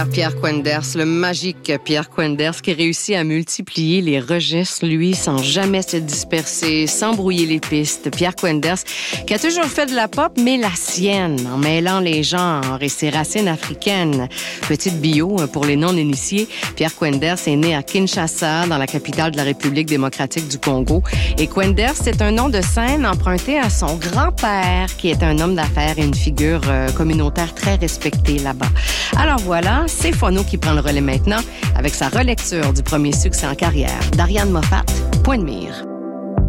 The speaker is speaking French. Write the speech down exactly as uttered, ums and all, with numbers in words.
Pierre Quenders, le magique Pierre Quenders qui réussit à multiplier les registres, lui, sans jamais se disperser, sans brouiller les pistes. Pierre Quenders qui a toujours fait de la pop, mais la sienne, en mêlant les genres et ses racines africaines. Petite bio pour les non-initiés, Pierre Quenders est né à Kinshasa, dans la capitale de la République démocratique du Congo. Et Quenders, c'est un nom de scène emprunté à son grand-père, qui est un homme d'affaires et une figure euh, communautaire très respectée là-bas. Alors voilà, c'est Phono qui prend le relais maintenant avec sa relecture du premier succès en carrière d'Ariane Moffat, Point de mire.